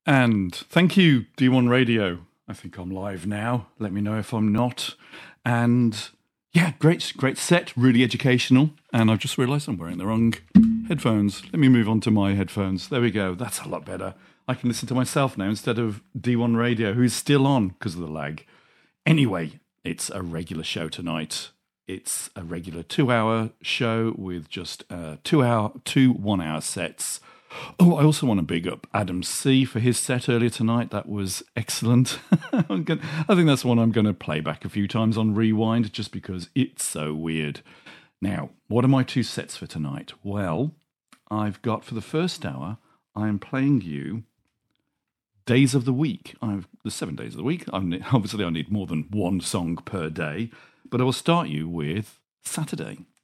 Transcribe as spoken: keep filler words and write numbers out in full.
And thank you, D one Radio. I think I'm live now. Let me know if I'm not. And yeah, great, great set, really educational. And I've just realised I'm wearing the wrong headphones. Let me move on to my headphones. There we go. That's a lot better. I can listen to myself now instead of D one Radio, who's still on because of the lag. Anyway, it's a regular show tonight. It's a regular two-hour show with just uh, two-hour, two one-hour sets. Oh, I also want to big up Adam C for his set earlier tonight. That was excellent. I'm gonna, I think that's one I'm going to play back a few times on Rewind just because it's so weird. Now, what are my two sets for tonight? Well, I've got for the first hour, I'm playing you Days of the Week. I've the seven days of the week. I'm, obviously, I need more than one song per day, but I will start you with Saturday.